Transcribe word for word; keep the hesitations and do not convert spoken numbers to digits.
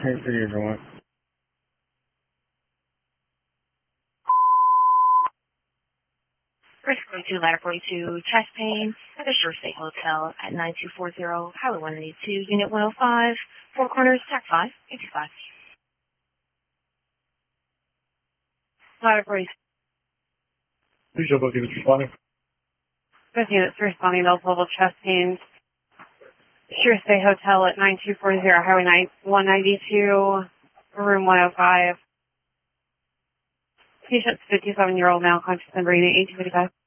Here for you, everyone. Risk forty-two, ladder forty-two, chest pain at the Shore State Hotel at nine two four zero, Highway one ninety-two, Unit one oh five, Four Corners, Tac five, eight two five. Ladder forty-two. Please show both units responding. Both units responding to level chest pains. Shore State Hotel at nine two four zero, Highway one ninety-two, Room one oh five. Patient's fifty-seven-year-old male, conscious and breathing, eighteen fifty-five.